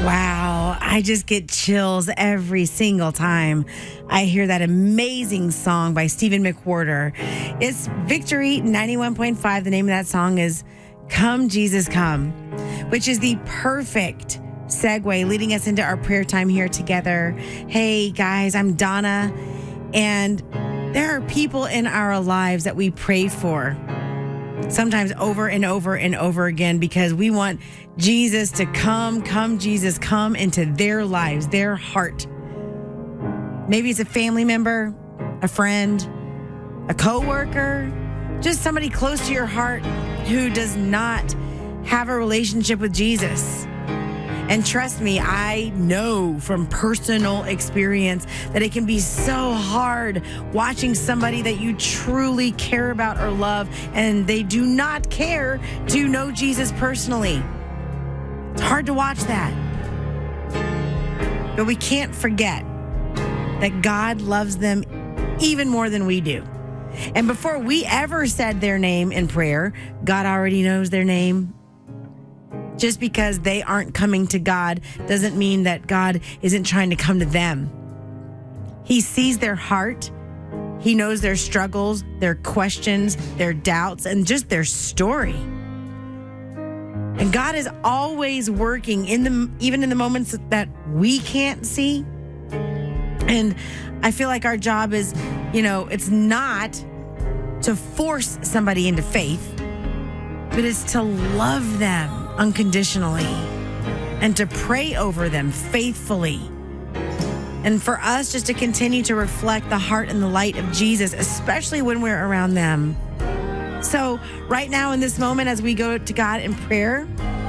Wow, I just get chills every single time I hear that amazing song by Stephen McWhorter. It's Victory 91.5. The name of that song is Come Jesus Come, which is the perfect segue leading us into our prayer time here together. Hey guys, I'm Donna, and there are people in our lives that we pray for, sometimes over and over and over again, because we want Jesus to come Jesus, come into their lives, their heart. Maybe it's a family member, a friend, a coworker, just somebody close to your heart who does not have a relationship with Jesus. And trust me, I know from personal experience that it can be so hard watching somebody that you truly care about or love, and they do not care to know Jesus personally. It's hard to watch that. But we can't forget that God loves them even more than we do. And before we ever said their name in prayer, God already knows their name. Just because they aren't coming to God doesn't mean that God isn't trying to come to them. He sees their heart. He knows their struggles, their questions, their doubts, and just their story. And God is always working even in the moments that we can't see. And I feel like our job is, it's not to force somebody into faith, but it's to love them unconditionally and to pray over them faithfully. And for us just to continue to reflect the heart and the light of Jesus, especially when we're around them. So right now in this moment, as we go to God in prayer,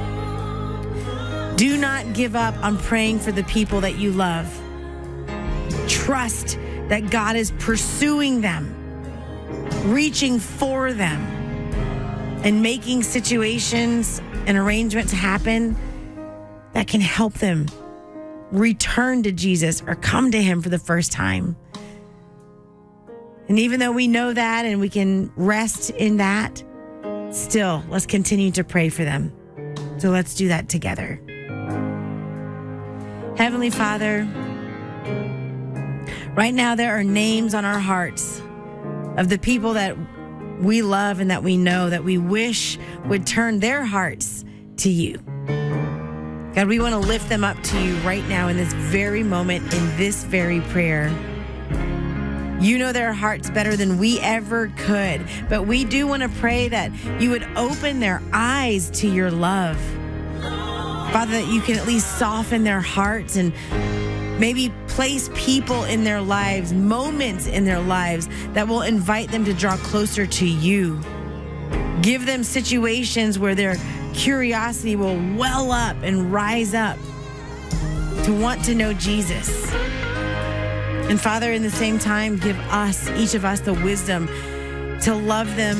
do not give up on praying for the people that you love. Trust that God is pursuing them, reaching for them, and making situations and arrangements happen that can help them return to Jesus or come to him for the first time. And even though we know that and we can rest in that, still, let's continue to pray for them. So let's do that together. Heavenly Father, right now there are names on our hearts of the people that we love and that we know that we wish would turn their hearts to you. God, we want to lift them up to you right now in this very moment, in this very prayer. You know their hearts better than we ever could, but we do want to pray that you would open their eyes to your love. Father, that you can at least soften their hearts and maybe place people in their lives, moments in their lives that will invite them to draw closer to you. Give them situations where their curiosity will well up and rise up to want to know Jesus. And Father, in the same time, give us, each of us, the wisdom to love them